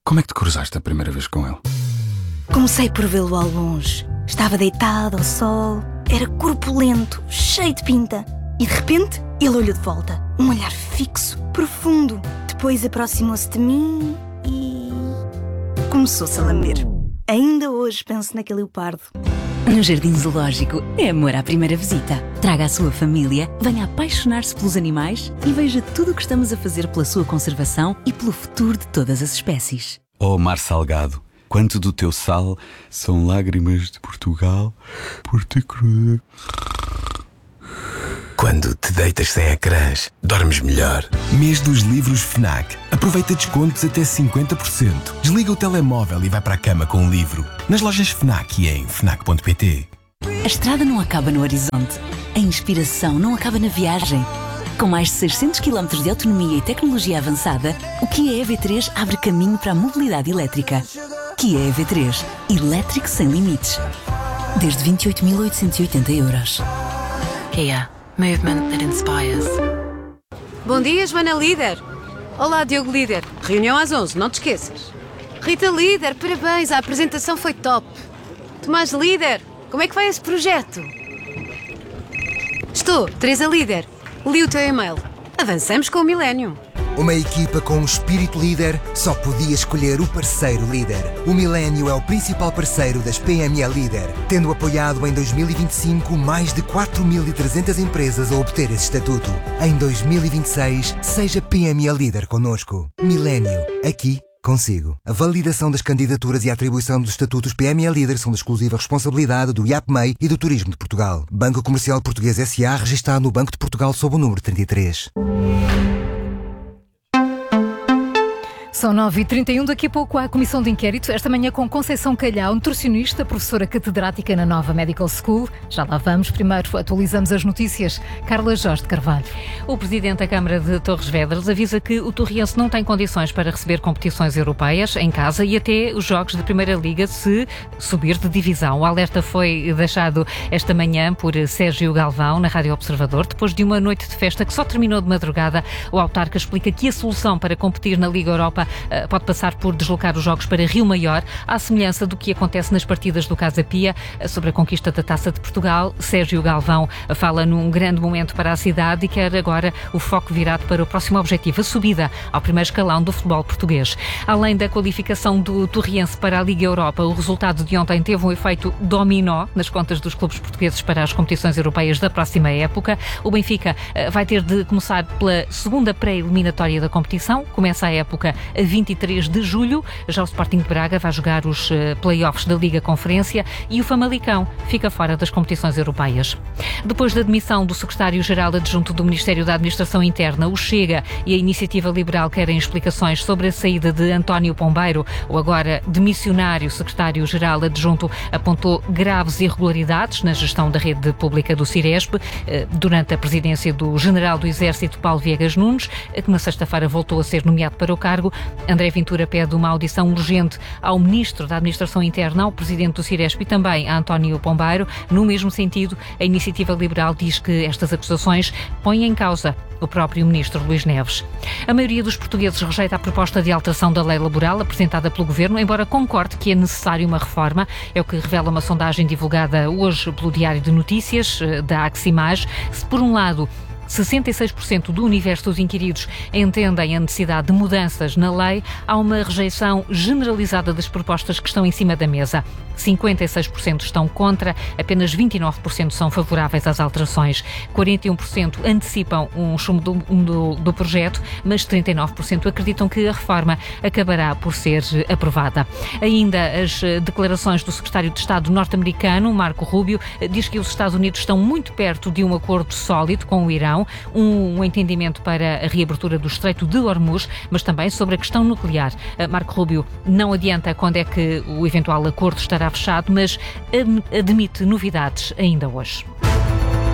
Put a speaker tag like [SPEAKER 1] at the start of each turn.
[SPEAKER 1] Como é que te cruzaste a primeira vez com ele?
[SPEAKER 2] Comecei por vê-lo ao longe. Estava deitado ao sol, era corpulento, cheio de pinta. E de repente, ele olhou de volta. Um olhar fixo, profundo. Depois aproximou-se de mim e... começou-se a lamber. Ainda hoje penso naquele leopardo.
[SPEAKER 3] No Jardim Zoológico é amor à primeira visita. Traga a sua família, venha apaixonar-se pelos animais e veja tudo o que estamos a fazer pela sua conservação e pelo futuro de todas as espécies.
[SPEAKER 1] Oh, mar salgado, quanto do teu sal são lágrimas de Portugal por te cruzar.
[SPEAKER 4] Quando te deitas sem ecrãs, dormes melhor. Mês dos livros FNAC. Aproveita descontos até 50%. Desliga o telemóvel e vai para a cama com um livro. Nas lojas FNAC e em FNAC.pt.
[SPEAKER 3] A estrada não acaba no horizonte. A inspiração não acaba na viagem. Com mais de 600 km de autonomia e tecnologia avançada, o Kia EV3 abre caminho para a mobilidade elétrica. Kia EV3. Elétrico sem limites. Desde 28.880 euros.
[SPEAKER 5] Kia. Movement that inspires.
[SPEAKER 6] Bom dia, Joana Líder. Olá, Diogo Líder. Reunião às 11, não te esqueças. Rita Líder, parabéns, a apresentação foi top. Tomás Líder, como é que vai esse projeto? Estou, Teresa Líder. Li o teu e-mail. Avançamos com o Millennium.
[SPEAKER 7] Uma equipa com um espírito líder só podia escolher o parceiro líder. O Millennium é o principal parceiro das PME Líder, tendo apoiado em 2025 mais de 4.300 empresas a obter esse estatuto. Em 2026, seja PME Líder connosco. Millennium, aqui consigo. A validação das candidaturas e a atribuição dos estatutos PME Líder são de exclusiva responsabilidade do IAPMEI e do Turismo de Portugal. Banco Comercial Português S.A. registado no Banco de Portugal sob o número 33.
[SPEAKER 8] São 9h31, daqui a pouco há a comissão de inquérito, esta manhã com Conceição Calhau, nutricionista, professora catedrática na Nova Medical School. Já lá vamos, primeiro atualizamos as notícias. Carla Jorge de Carvalho.
[SPEAKER 9] O Presidente da Câmara de Torres Vedras avisa que o Torriense não tem condições para receber competições europeias em casa e até os jogos de Primeira Liga se subir de divisão. O alerta foi deixado esta manhã por Sérgio Galvão na Rádio Observador, depois de uma noite de festa que só terminou de madrugada. O autarca explica que a solução para competir na Liga Europa pode passar por deslocar os jogos para Rio Maior, à semelhança do que acontece nas partidas do Casa Pia. Sobre a conquista da Taça de Portugal, Sérgio Galvão fala num grande momento para a cidade e quer agora o foco virado para o próximo objetivo, a subida ao primeiro escalão do futebol português. Além da qualificação do Torriense para a Liga Europa, o resultado de ontem teve um efeito dominó nas contas dos clubes portugueses para as competições europeias da próxima época. O Benfica vai ter de começar pela segunda pré-eliminatória da competição, começa a época a 23 de julho. Já o Sporting de Braga vai jogar os play-offs da Liga Conferência e o Famalicão fica fora das competições europeias. Depois da demissão do secretário-geral adjunto do Ministério da Administração Interna, o Chega e a Iniciativa Liberal querem explicações sobre a saída de António Pombeiro. O agora demissionário secretário-geral adjunto apontou graves irregularidades na gestão da rede pública do Ciresp durante a presidência do general do Exército Paulo Viegas Nunes, que na sexta-feira voltou a ser nomeado para o cargo. André Ventura pede uma audição urgente ao Ministro da Administração Interna, ao Presidente do Ciresp e também a António Pombeiro. No mesmo sentido, a Iniciativa Liberal diz que estas acusações põem em causa o próprio Ministro Luís Neves. A maioria dos portugueses rejeita a proposta de alteração da lei laboral apresentada pelo Governo, embora concorde que é necessária uma reforma. É o que revela uma sondagem divulgada hoje pelo Diário de Notícias da Aximage. Se, por um lado, 66% do universo dos inquiridos entendem a necessidade de mudanças na lei, há uma rejeição generalizada das propostas que estão em cima da mesa. 56% estão contra, apenas 29% são favoráveis às alterações. 41% antecipam um chumbo do projeto, mas 39% acreditam que a reforma acabará por ser aprovada. Ainda as declarações do secretário de Estado norte-americano, Marco Rubio, diz que os Estados Unidos estão muito perto de um acordo sólido com o Irão, um entendimento para a reabertura do Estreito de Hormuz, mas também sobre a questão nuclear. Marco Rubio não adianta quando é que o eventual acordo estará fechado, mas admite novidades ainda hoje.